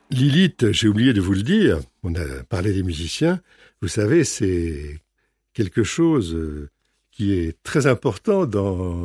Lilith, j'ai oublié de vous le dire, on a parlé des musiciens, vous savez, c'est quelque chose qui est très important dans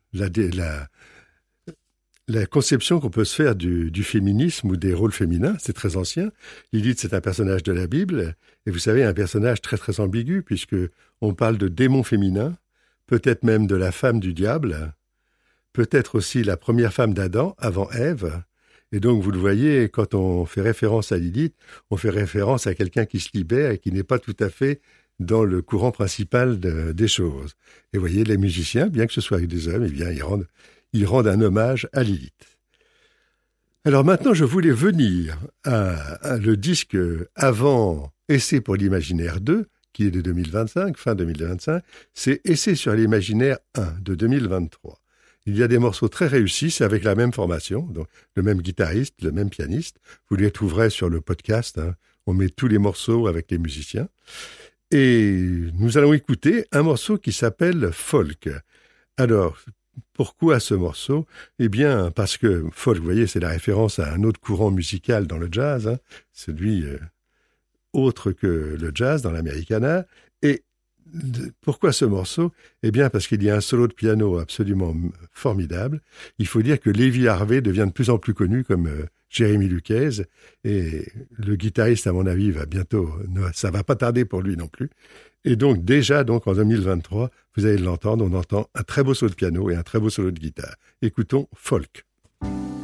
la conception qu'on peut se faire du féminisme ou des rôles féminins. C'est très ancien. Lilith, c'est un personnage de la Bible, et vous savez, un personnage très très ambigu, puisque on parle de démon féminin, peut-être même de la femme du diable, peut-être aussi la première femme d'Adam, avant Ève. Et donc, vous le voyez, quand on fait référence à Lilith, on fait référence à quelqu'un qui se libère et qui n'est pas tout à fait dans le courant principal des choses. Et vous voyez, les musiciens, bien que ce soit avec des hommes, eh bien, ils rendent un hommage à Lilith. Alors maintenant, je voulais venir à le disque avant Essai pour l'imaginaire 2, qui est de 2025, fin 2025, c'est Essai sur l'imaginaire 1 de 2023. Il y a des morceaux très réussis, c'est avec la même formation, donc le même guitariste, le même pianiste. Vous les trouverez sur le podcast, on met tous les morceaux avec les musiciens. Et nous allons écouter un morceau qui s'appelle Folk. Alors, pourquoi ce morceau ? Eh bien, parce que folk, vous voyez, c'est la référence à un autre courant musical dans le jazz, celui autre que le jazz dans l'Americana. Et pourquoi ce morceau ? Eh bien, parce qu'il y a un solo de piano absolument formidable. Il faut dire que Levi Harvey devient de plus en plus connu comme Jérémy Luquez, et le guitariste, à mon avis, ça va pas tarder pour lui non plus. Et donc, déjà, en 2023, vous allez l'entendre, on entend un très beau solo de piano et un très beau solo de guitare. Écoutons Folk.